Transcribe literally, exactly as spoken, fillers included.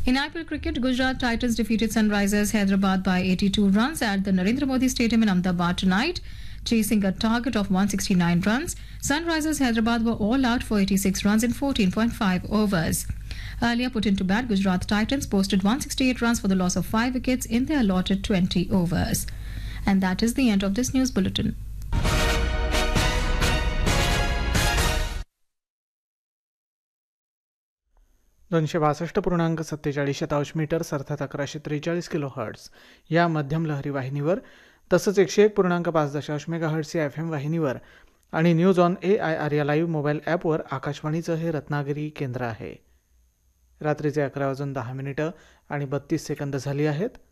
In I P L cricket, Gujarat Titans defeated Sunrisers Hyderabad by eighty-two runs at the Narendra Modi Stadium in Ahmedabad tonight, chasing a target of one hundred sixty-nine runs. Sunrisers Hyderabad were all out for eighty-six runs in fourteen point five overs. Earlier put into bat, Gujarat Titans posted one hundred sixty-eight runs for the loss of five wickets in their allotted twenty overs. And that is the end of this news bulletin. दोनशे बासष्ट पूर्णांक सत्तेचाळीस शतांश metres अर्थात अकराशे त्रेचाळीस kilo hertz या मध्यम लहरी वाहिनीवर, तसंच एकशे एक पूर्णांक पाच दशांश मेगा हर्ट्स या एफ एम वाहिनीवर आणि news on A I R या लाईव्ह मोबाईल ॲपवर आकाशवाणीचं हे रत्नागिरी केंद्र आहे. रात्रीचे अकरा वाजून दहा मिनिटं आणि बत्तीस सेकंद झाली आहेत.